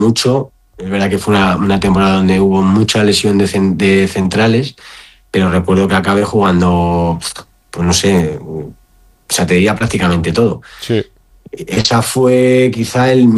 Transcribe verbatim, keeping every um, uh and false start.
mucho. Es verdad que fue una, una temporada donde hubo mucha lesión de, cen- de centrales, pero recuerdo que acabé jugando, pues no sé, o sea, te diría prácticamente todo. Sí. Esa fue quizá el